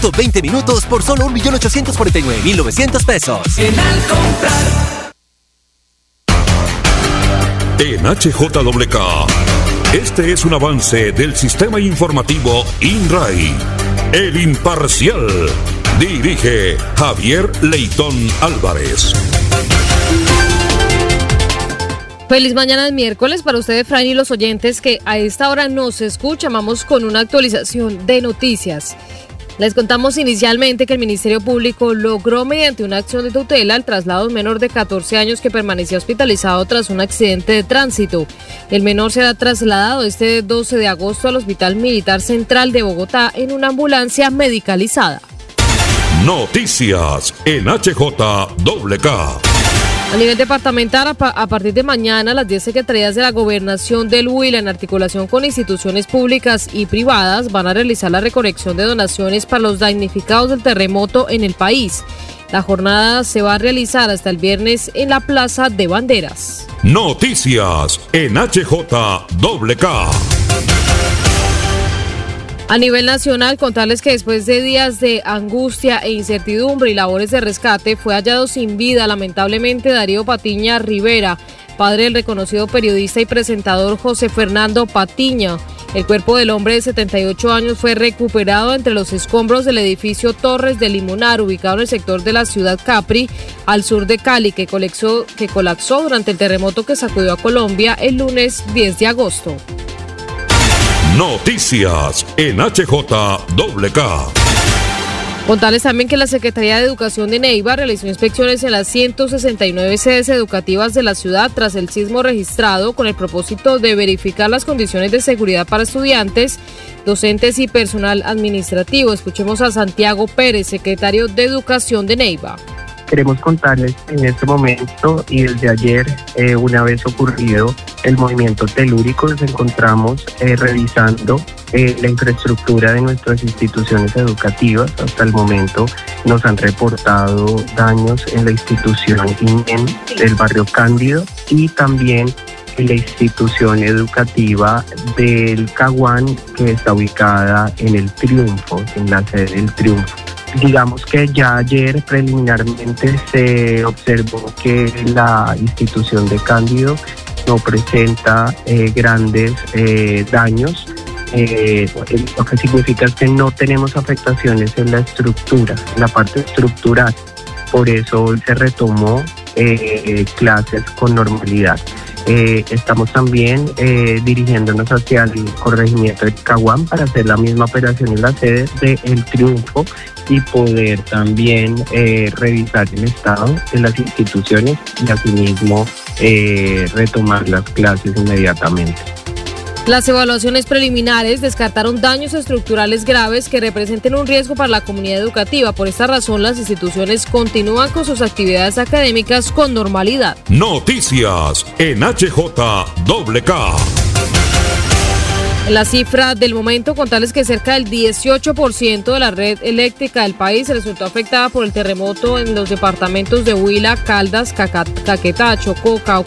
Top 20 minutos por solo 1.849.900 pesos. En Al Comprar. En HJWK, este es un avance del sistema informativo INRAI. El Imparcial. Dirige Javier Leitón Álvarez. Feliz mañana de miércoles para ustedes, Fran, y los oyentes que a esta hora nos escuchan. Vamos con una actualización de noticias. Les contamos inicialmente que el Ministerio Público logró mediante una acción de tutela el traslado de un menor de 14 años que permanecía hospitalizado tras un accidente de tránsito. El menor será trasladado este 12 de agosto al Hospital Militar Central de Bogotá en una ambulancia medicalizada. Noticias en HJWK. A nivel departamental, a partir de mañana, las 10 secretarías de la Gobernación del Huila, en articulación con instituciones públicas y privadas, van a realizar la recolección de donaciones para los damnificados del terremoto en el país. La jornada se va a realizar hasta el viernes en la Plaza de Banderas. Noticias en HJWK. A nivel nacional, contarles que después de días de angustia e incertidumbre y labores de rescate, fue hallado sin vida lamentablemente Darío Patiña Rivera, padre del reconocido periodista y presentador José Fernando Patiña. El cuerpo del hombre de 78 años fue recuperado entre los escombros del edificio Torres de Limonar, ubicado en el sector de la ciudad Capri, al sur de Cali, que colapsó durante el terremoto que sacudió a Colombia el lunes 10 de agosto. Noticias en HJWK. Contarles también que la Secretaría de Educación de Neiva realizó inspecciones en las 169 sedes educativas de la ciudad tras el sismo registrado, con el propósito de verificar las condiciones de seguridad para estudiantes, docentes y personal administrativo. Escuchemos a Santiago Pérez, secretario de Educación de Neiva. Queremos contarles en este momento y desde ayer, una vez ocurrido el movimiento telúrico, nos encontramos revisando la infraestructura de nuestras instituciones educativas. Hasta el momento nos han reportado daños en la institución INEM del barrio Cándido y también en la institución educativa del Caguán, que está ubicada en el Triunfo, en la sede del Triunfo. Digamos que ya ayer preliminarmente se observó que la institución de Cándido no presenta grandes daños, lo que significa es que no tenemos afectaciones en la estructura, en la parte estructural. Por eso hoy se retomó clases con normalidad. Estamos también dirigiéndonos hacia el corregimiento de Caguán para hacer la misma operación en la sede de El Triunfo y poder también revisar el estado de las instituciones y asimismo retomar las clases inmediatamente. Las evaluaciones preliminares descartaron daños estructurales graves que representen un riesgo para la comunidad educativa. Por esta razón, las instituciones continúan con sus actividades académicas con normalidad. Noticias en HJWK. En la cifra del momento, contarles que cerca del 18% de la red eléctrica del país resultó afectada por el terremoto en los departamentos de Huila, Caldas, Caquetá, Chocó, Cauca